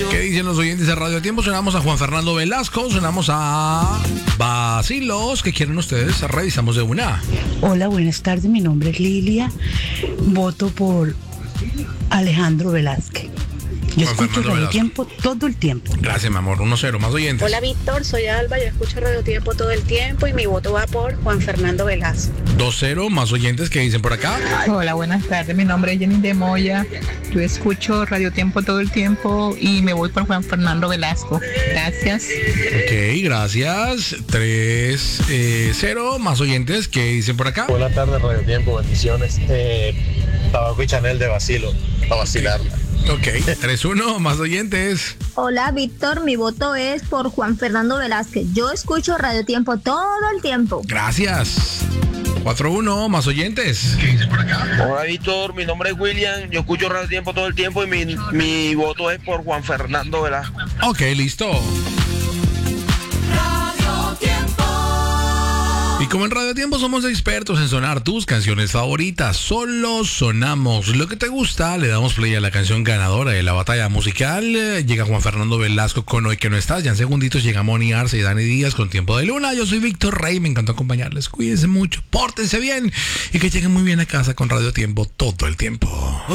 ¿Qué dicen los oyentes de Radio Tiempo? Sonamos a Juan Fernando Velasco, sonamos a Bacilos. ¿Qué quieren ustedes? Revisamos de una. Hola, buenas tardes. Mi nombre es Lilia. Voto por Alejandro Velázquez. Yo escucho Radio Tiempo todo el tiempo. Gracias, mi amor. 1-0, más oyentes. Hola, Víctor. Soy Alba. Yo escucho Radio Tiempo todo el tiempo y mi voto va por Juan Fernando Velasco. 2-0, más oyentes. ¿Qué dicen por acá? Hola, buenas tardes. Mi nombre es Jenny de Moya. Yo escucho Radio Tiempo todo el tiempo y me voy por Juan Fernando Velasco. Gracias. Ok, gracias. 3-0, más oyentes. ¿Qué dicen por acá? Buenas tardes, Radio Tiempo. Bendiciones. Tabaco y Chanel de Vacilo. Para vacilarla. Ok, 3-1, más oyentes. Hola, Víctor, mi voto es por Juan Fernando Velázquez. Yo escucho Radio Tiempo todo el tiempo. Gracias. 4-1, más oyentes. ¿Qué dices por acá? Hola, Víctor, mi nombre es William. Yo escucho Radio Tiempo todo el tiempo y mi voto es por Juan Fernando Velasco. Ok, listo. Y como en Radio Tiempo somos expertos en sonar tus canciones favoritas, solo sonamos lo que te gusta, le damos play a la canción ganadora de la batalla musical. Llega Juan Fernando Velasco con Hoy que no estás, ya en segunditos llega Moni Arce y Dani Díaz con Tiempo de Luna. Yo soy Víctor Rey, me encantó acompañarles, cuídense mucho, pórtense bien y que lleguen muy bien a casa con Radio Tiempo todo el tiempo.